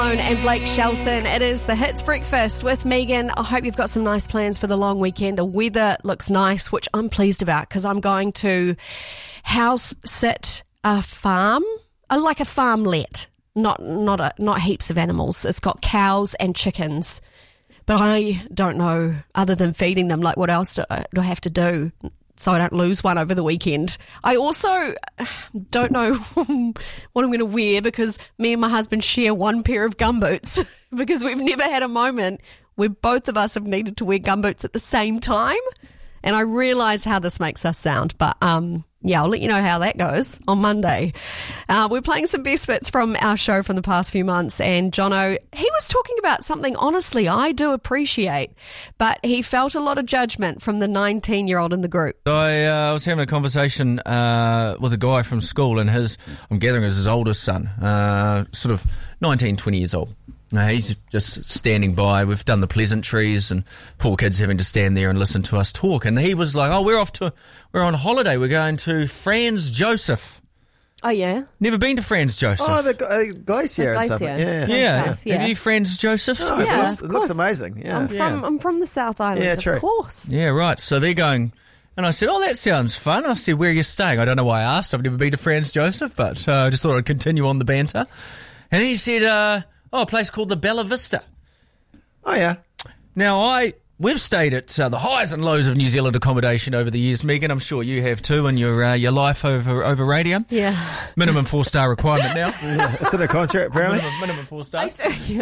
Malone and Blake Shelton. It is the Hits Breakfast with Megan. I hope you've got some nice plans for the long weekend. The weather looks nice, which I'm pleased about because I'm going to house sit a farm, like a farmlet, not heaps of animals. It's got cows and chickens, but I don't know, other than feeding them, like what else do I have to do so I don't lose one over the weekend. I also don't know what I'm going to wear because me and my husband share one pair of gumboots because we've never had a moment where both of us have needed to wear gumboots at the same time. And I realise how this makes us sound, but yeah, I'll let you know how that goes on Monday. We're playing some best bits from our show from the past few months, and Jono, he was talking about something, honestly, I do appreciate, but he felt a lot of judgment from the 19-year-old in the group. I was having a conversation with a guy from school, and I'm gathering is his oldest son, sort of 19, 20 years old. He's just standing by. We've done the pleasantries and poor kids having to stand there and listen to us talk. And he was like, we're on holiday. We're going to Franz Josef. Oh, yeah? Never been to Franz Josef. Oh, the glacier and stuff. Yeah. South, yeah. Have you Franz Josef? Oh, yeah, it looks amazing. Yeah. I'm from the South Island, Yeah, true. of course. Yeah, right. So they're going... And I said, that sounds fun. I said, where are you staying? I don't know why I asked. I've never been to Franz Josef, but I just thought I'd continue on the banter. And he said... a place called the Bella Vista. Oh, yeah. Now, we've stayed at the highs and lows of New Zealand accommodation over the years, Megan. I'm sure you have too in your life over radio. Yeah. Minimum 4-star requirement now. It's in a contract, apparently. Minimum 4 stars. Yeah.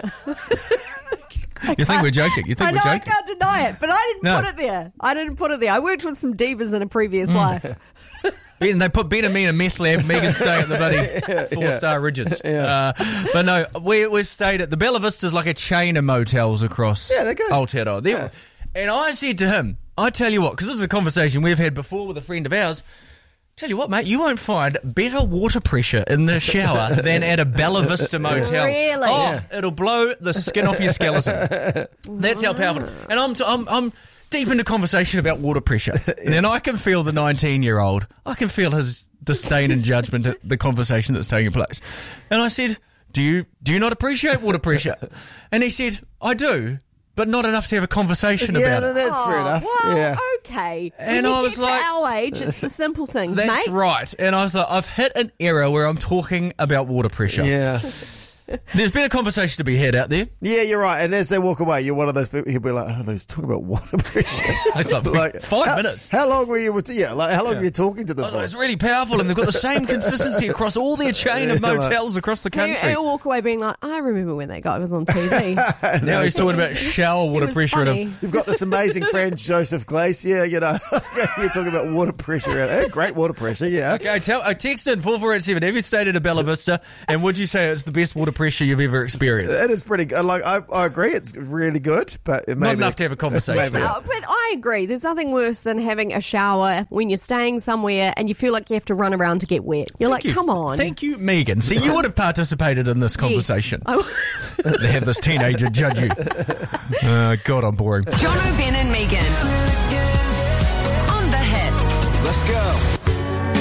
You think we're joking? I can't deny it, but I didn't put it there. I worked with some divas in a previous life. They put Ben and me in a meth lab. Megan stay at the bloody 4-star Ridges. Yeah. But no, we've stayed at the Bella Vista's like a chain of motels across they're good. Aotearoa. Yeah. And I said to him, I tell you what, because this is a conversation we've had before with a friend of ours. Tell you what, mate, you won't find better water pressure in the shower than at a Bella Vista motel. Really? Oh, it'll blow the skin off your skeleton. That's how powerful. And I'm deep into conversation about water pressure. And then I can feel the 19-year-old. I can feel his disdain and judgment at the conversation that's taking place. And I said, do you not appreciate water pressure? And he said, I do, but not enough to have a conversation about it. That's fair enough. Well, okay. And when I you was get like... to our age, it's the simple things, That's mate. right. And I was like, I've hit an era where I'm talking about water pressure. Yeah. There's been a conversation to be had out there. Yeah, you're right. And as they walk away, you're one of those people, he'll be like, they was talking about water pressure. It's like 5 minutes. How long were you were you talking to them for? It's really powerful, and they've got the same consistency across all their chain of motels across the country. He'll walk away being like, I remember when that guy was on TV. Now he's talking about shower water was pressure. funny. You've got this amazing friend, Joseph Glacier, you're talking about water pressure. Great water pressure, yeah. Okay, text in 4487. Have you stayed at a Bella Vista, and would you say it's the best water pressure you've ever experienced? It is pretty good. Like I agree, it's really good, but it may Not enough to have a conversation. Maybe. But I agree. There's nothing worse than having a shower when you're staying somewhere and you feel like you have to run around to get wet. You're like, come on. Thank you, Megan. See, you would have participated in this conversation. Yes. They have this teenager judge you. God, I'm boring. Jono, Ben and Megan on the Hits. Let's go.